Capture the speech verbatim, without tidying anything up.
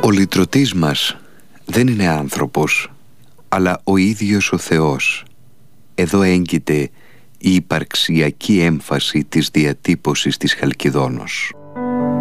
Ο λυτρωτής μας δεν είναι άνθρωπος, αλλά ο ίδιος ο Θεός. Εδώ έγκυται η υπαρξιακή έμφαση της διατύπωσης της Χαλκιδόνος.